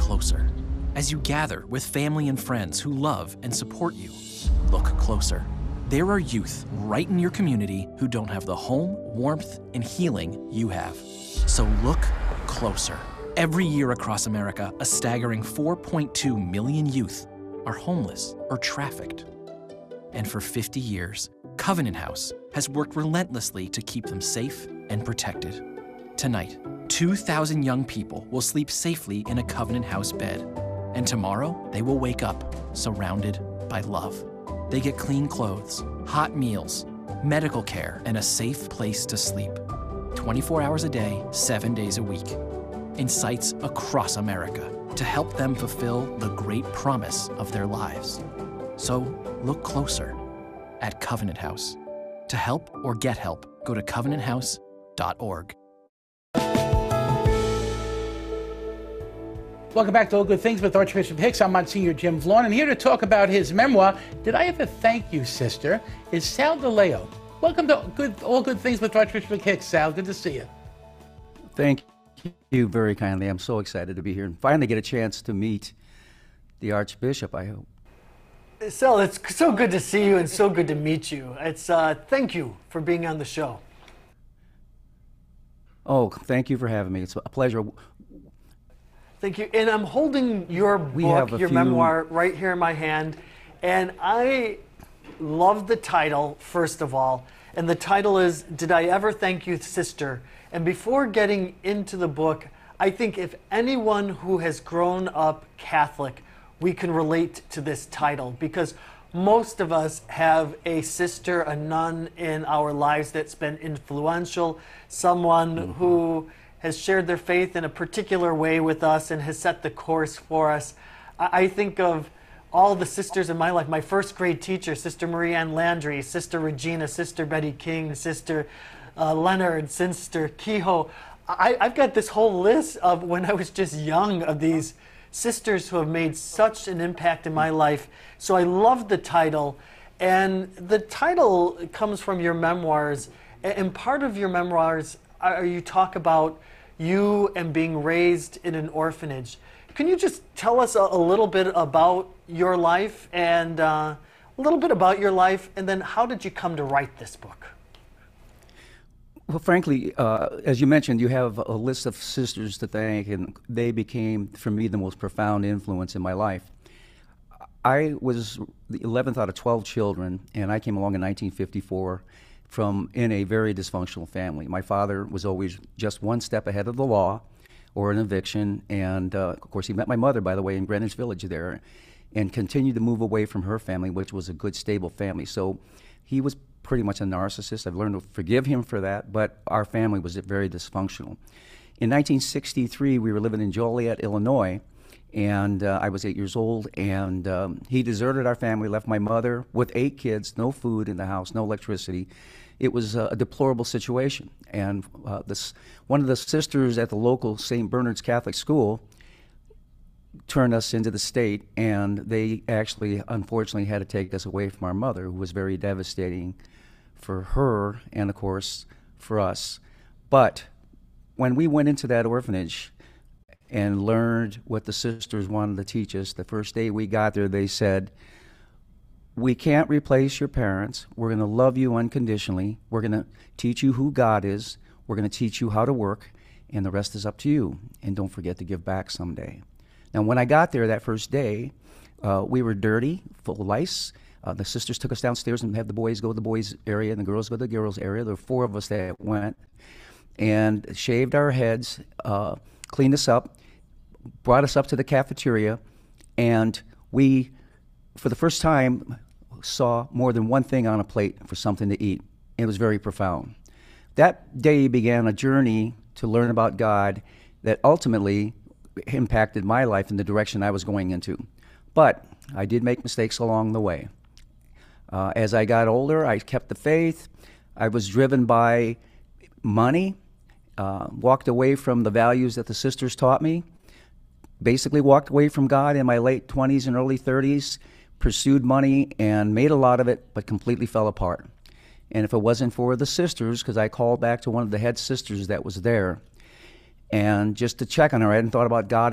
closer. As you gather with family and friends who love and support you, look closer. There are youth right in your community who don't have the home, warmth, and healing you have. So look closer. Every year across America, a staggering 4.2 million youth are homeless or trafficked. And for 50 years, Covenant House has worked relentlessly to keep them safe and protected. Tonight, 2,000 young people will sleep safely in a Covenant House bed. And tomorrow, they will wake up surrounded by love. They get clean clothes, hot meals, medical care, and a safe place to sleep. 24 hours a day, 7 days a week. In sites across America to help them fulfill the great promise of their lives. So look closer at Covenant House. To help or get help, go to covenanthouse.org. Welcome back to All Good Things with Archbishop Hicks. I'm Monsignor Jim Vaughn, and here to talk about his memoir, Did I Ever Thank You, Sister?, is Sal DiLeo. Welcome to All Good Things with Archbishop Hicks. Sal, good to see you. Thank you very kindly. I'm so excited to be here and finally get a chance to meet the Archbishop, I hope. Sal, it's so good to see you and so good to meet you. It's thank you for being on the show. Oh, thank you for having me. It's a pleasure. Thank you. And I'm holding your book, your memoir, right here in my hand. And I love the title, first of all. And the title is, Did I Ever Thank You, Sister? And before getting into the book, I think if anyone who has grown up Catholic, we can relate to this title, because most of us have a sister, a nun in our lives that's been influential, someone who has shared their faith in a particular way with us and has set the course for us. I think of all the sisters in my life. My first grade teacher, Sister Marie-Ann Landry, Sister Regina, Sister Betty King, Sister Leonard, Sister Kehoe. I've got this whole list of when I was just young of these sisters who have made such an impact in my life. So I love the title. And the title comes from your memoirs. And part of your memoirs, you talk about you and being raised in an orphanage. Can you just tell us a little bit about your life and then how did you come to write this book? Well, frankly, as you mentioned, you have a list of sisters to thank, and they became, for me, the most profound influence in my life. I was the 11th out of 12 children, and I came along in 1954 in a very dysfunctional family. My father was always just one step ahead of the law or an eviction, and of course he met my mother, by the way, in Greenwich Village there, and continued to move away from her family, which was a good, stable family. So he was pretty much a narcissist. I've learned to forgive him for that, but our family was very dysfunctional. In 1963, we were living in Joliet, Illinois, and I was 8 years old, and he deserted our family, left my mother with 8 kids, no food in the house, no electricity. It was a deplorable situation. And one of the sisters at the local St. Bernard's Catholic School turned us into the state, and they actually, unfortunately, had to take us away from our mother, who was very devastating for her and, of course, for us. But when we went into that orphanage and learned what the sisters wanted to teach us, the first day we got there, they said, we can't replace your parents. We're going to love you unconditionally. We're going to teach you who God is. We're going to teach you how to work, and the rest is up to you. And don't forget to give back someday. Now, when I got there that first day, we were dirty, full of lice. The sisters took us downstairs and had the boys go to the boys' area and the girls go to the girls' area. There were 4 of us that went and shaved our heads, cleaned us up, brought us up to the cafeteria, and we, for the first time, saw more than one thing on a plate for something to eat. It was very profound. That day began a journey to learn about God that ultimately impacted my life in the direction I was going into. But I did make mistakes along the way. As I got older, I kept the faith. I was driven by money, walked away from the values that the sisters taught me, basically walked away from God in my late 20s and early 30s, pursued money and made a lot of it, but completely fell apart. And if it wasn't for the sisters, because I called back to one of the head sisters that was there, and just to check on her, I hadn't thought about God